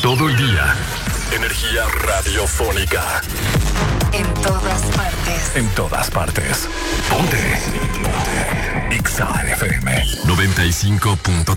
Todo el día. Energía radiofónica. En todas partes. En todas partes. Ponte. Exa FM 95.3.